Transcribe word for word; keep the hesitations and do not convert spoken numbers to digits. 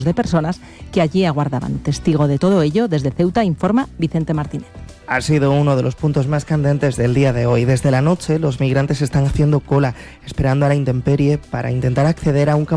de personas que allí aguardaban. Testigo de todo ello, desde Ceuta, informa Vicente Martínez. Ha sido uno de los puntos más candentes del día de hoy. Desde la noche, los migrantes están haciendo cola, esperando a la intemperie para intentar acceder a un